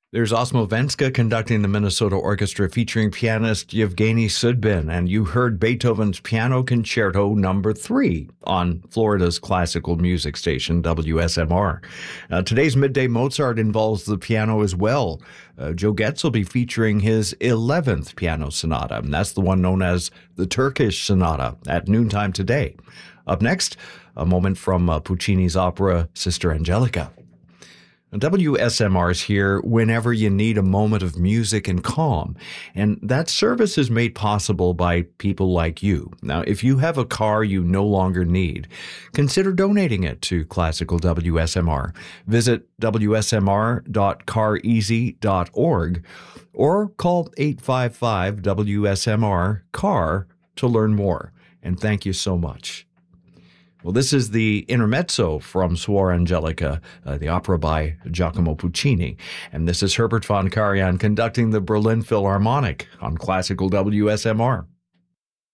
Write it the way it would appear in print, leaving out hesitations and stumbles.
There's Osmo Venska conducting the Minnesota Orchestra featuring pianist Yevgeny Sudbin, and you heard Beethoven's Piano Concerto Number 3 on Florida's classical music station, WSMR. Today's Midday Mozart involves the piano as well. Joe Getz will be featuring his 11th piano sonata, and that's the one known as the Turkish Sonata, at noontime today. Up next, a moment from Puccini's opera Sister Angelica. WSMR is here whenever you need a moment of music and calm, and that service is made possible by people like you. Now, if you have a car you no longer need, consider donating it to Classical WSMR. Visit wsmr.careasy.org or call 855-WSMR-CAR to learn more. And thank you so much. Well, this is the intermezzo from Suor Angelica, the opera by Giacomo Puccini. And this is Herbert von Karajan conducting the Berlin Philharmonic on Classical WSMR.